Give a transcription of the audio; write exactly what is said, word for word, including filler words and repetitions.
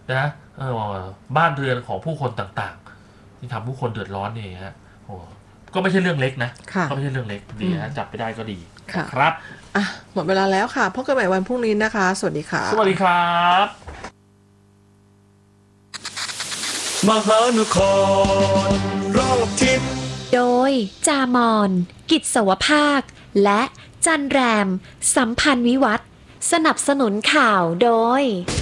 นะเออบ้านเรือนของผู้คนต่างๆที่ทำผู้คนเดือดร้อนนี่ฮะโอ้ก็ไม่ใช่เรื่องเล็กนะก็ไม่ใช่เรื่องเล็กดีนะจับไปได้ก็ดีครับอ่ะหมดเวลาแล้วค่ะพบกันใหม่วันพรุ่งนี้นะคะสวัสดีค่ะสวัสดีครับมหานครรอบทิศโดยจามอนกิจสวภาคและจันแรมสัมพันธ์วิวัฒน์สนับสนุนข่าวโดย